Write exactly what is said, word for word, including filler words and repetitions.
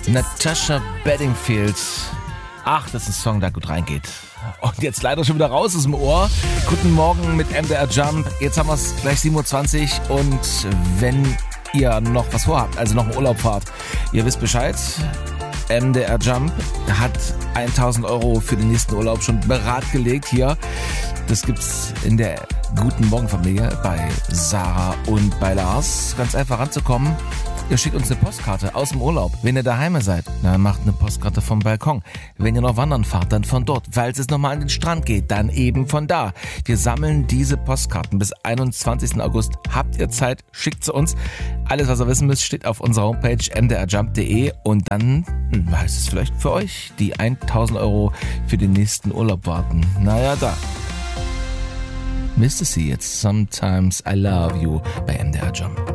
Natasha Bedingfield. Ach, das ist ein Song, der gut reingeht. Und jetzt leider schon wieder raus aus dem Ohr. Guten Morgen mit M D R Jump. Jetzt haben wir es gleich sieben Uhr zwanzig. Und wenn ihr noch was vorhabt, also noch einen Urlaub fahrt, ihr wisst Bescheid. M D R Jump hat tausend Euro für den nächsten Urlaub schon bereitgelegt hier. Das gibt's in der Guten Morgen Familie bei Sarah und bei Lars. Ganz einfach ranzukommen. Ihr schickt uns eine Postkarte aus dem Urlaub. Wenn ihr daheim seid, dann macht eine Postkarte vom Balkon. Wenn ihr noch wandern fahrt, dann von dort. Falls es nochmal an den Strand geht, dann eben von da. Wir sammeln diese Postkarten bis einundzwanzigsten August. Habt ihr Zeit, schickt sie uns. Alles, was ihr wissen müsst, steht auf unserer Homepage m d r jump punkt d e und dann heißt es vielleicht für euch, die tausend Euro für den nächsten Urlaub warten. Naja, da. Mister C jetzt Sometimes I Love You bei M D R Jump.